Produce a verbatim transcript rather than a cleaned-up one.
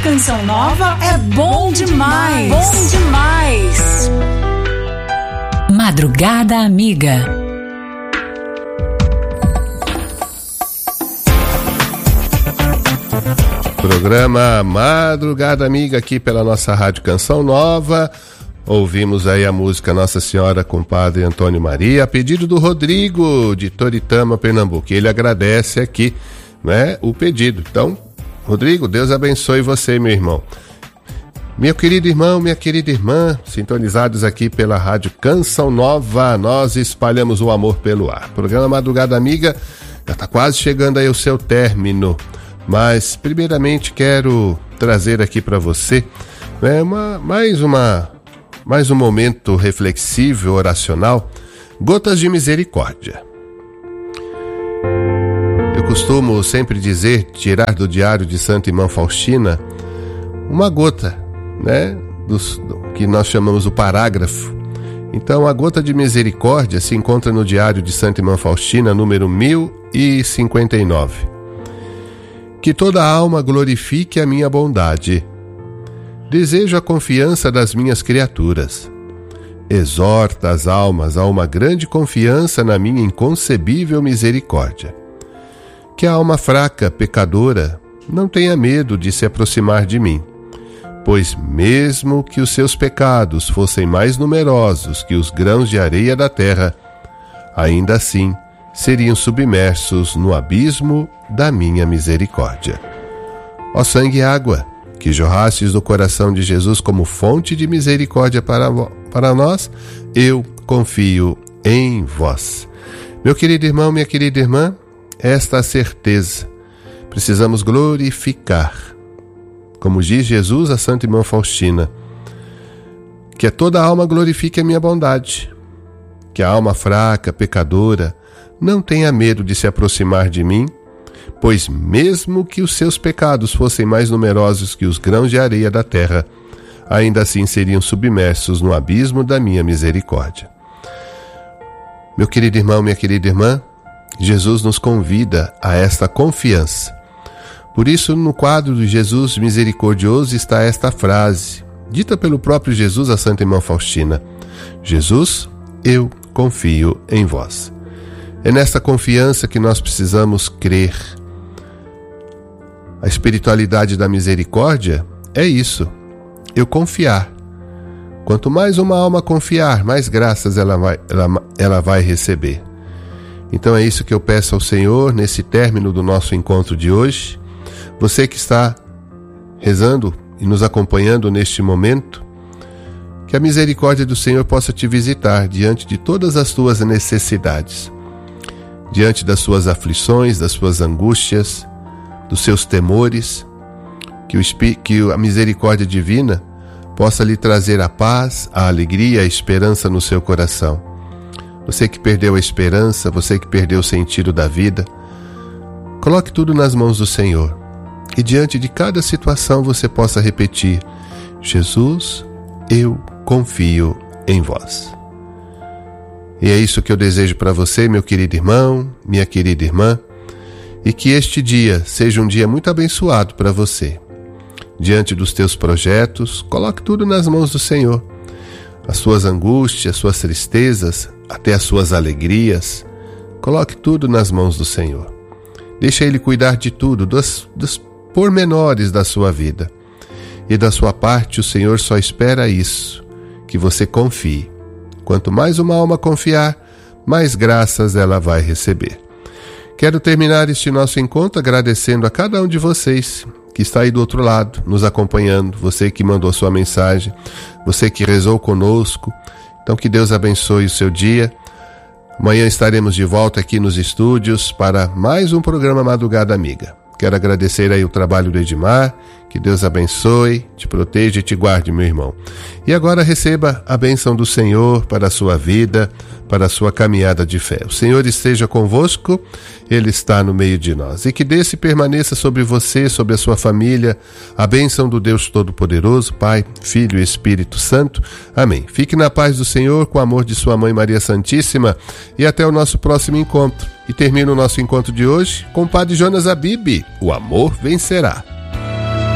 Canção Nova é bom demais. Bom demais. Madrugada Amiga. Programa Madrugada Amiga aqui pela nossa Rádio Canção Nova. Ouvimos aí a música Nossa Senhora com o Padre Antônio Maria, a pedido do Rodrigo de Toritama, Pernambuco. Ele agradece aqui, né, o pedido. Então, Rodrigo, Deus abençoe você, meu irmão. Meu querido irmão, minha querida irmã, sintonizados aqui pela Rádio Canção Nova, nós espalhamos o amor pelo ar. Programa Madrugada Amiga já está quase chegando aí ao seu término, mas primeiramente quero trazer aqui para você, né, uma, mais uma... mais um momento reflexivo, oracional, Gotas de Misericórdia. Eu costumo sempre dizer, tirar do diário de Santa Irmã Faustina, uma gota, né, dos, do, que nós chamamos o parágrafo. Então, a gota de misericórdia se encontra no diário de Santa Irmã Faustina, número mil e cinquenta e nove. Que toda alma glorifique a minha bondade. Desejo a confiança das minhas criaturas. Exorta as almas a uma grande confiança na minha inconcebível misericórdia. Que a alma fraca, pecadora, não tenha medo de se aproximar de mim, pois mesmo que os seus pecados fossem mais numerosos que os grãos de areia da terra, ainda assim seriam submersos no abismo da minha misericórdia. Ó sangue e água, que jorrastes do coração de Jesus como fonte de misericórdia para, para nós, eu confio em vós. Meu querido irmão, minha querida irmã, esta a certeza. Precisamos glorificar, como diz Jesus a Santa Irmã Faustina, que a toda alma glorifique a minha bondade, que a alma fraca, pecadora, não tenha medo de se aproximar de mim, pois mesmo que os seus pecados fossem mais numerosos que os grãos de areia da terra, ainda assim seriam submersos no abismo da minha misericórdia. Meu querido irmão, minha querida irmã, Jesus nos convida a esta confiança. Por isso, no quadro de Jesus Misericordioso está esta frase, dita pelo próprio Jesus a Santa Irmã Faustina: Jesus, eu confio em vós. É nesta confiança que nós precisamos crer. A espiritualidade da misericórdia é isso, eu confiar. Quanto mais uma alma confiar, mais graças ela vai, ela, ela vai receber. Então é isso que eu peço ao Senhor nesse término do nosso encontro de hoje. Você que está rezando e nos acompanhando neste momento, que a misericórdia do Senhor possa te visitar diante de todas as tuas necessidades, diante das suas aflições, das suas angústias, dos seus temores, que, o, que a misericórdia divina possa lhe trazer a paz, a alegria, a esperança no seu coração. Você que perdeu a esperança, você que perdeu o sentido da vida, coloque tudo nas mãos do Senhor e diante de cada situação você possa repetir: Jesus, eu confio em vós. E é isso que eu desejo para você, meu querido irmão, minha querida irmã, e que este dia seja um dia muito abençoado para você. Diante dos teus projetos, coloque tudo nas mãos do Senhor. As suas angústias, as suas tristezas, até as suas alegrias, coloque tudo nas mãos do Senhor. Deixa Ele cuidar de tudo, dos, dos pormenores da sua vida. E da sua parte, o Senhor só espera isso, que você confie. Quanto mais uma alma confiar, mais graças ela vai receber. Quero terminar este nosso encontro agradecendo a cada um de vocês que está aí do outro lado, nos acompanhando, você que mandou sua mensagem, você que rezou conosco. Então que Deus abençoe o seu dia. Amanhã estaremos de volta aqui nos estúdios para mais um programa Madrugada Amiga. Quero agradecer aí o trabalho do Edmar, que Deus abençoe, te proteja e te guarde, meu irmão. E agora receba a bênção do Senhor para a sua vida, para a sua caminhada de fé. O Senhor esteja convosco, Ele está no meio de nós. E que desse permaneça sobre você, sobre a sua família, a bênção do Deus Todo-Poderoso, Pai, Filho e Espírito Santo. Amém. Fique na paz do Senhor, com o amor de sua Mãe Maria Santíssima, e até o nosso próximo encontro. E termino o nosso encontro de hoje com o Padre Jonas Abib, o amor vencerá.